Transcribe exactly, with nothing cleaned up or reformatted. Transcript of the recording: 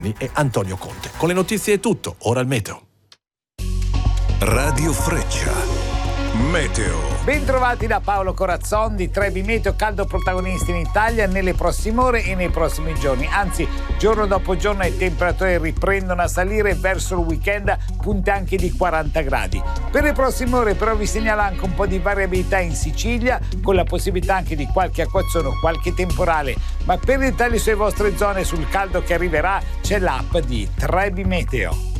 e Antonio Conte. Con le notizie è tutto, ora il meteo. Radio Freccia. Meteo. Bentrovati da Paolo Corazzon di Trebi Meteo, caldo protagonista in Italia nelle prossime ore e nei prossimi giorni. Anzi, giorno dopo giorno le temperature riprendono a salire verso il weekend, punte anche di quaranta gradi. Per le prossime ore però vi segnalo anche un po' di variabilità in Sicilia, con la possibilità anche di qualche acquazzone o qualche temporale. Ma per dettagli sulle vostre zone, sul caldo che arriverà, c'è l'app di Trebi Meteo.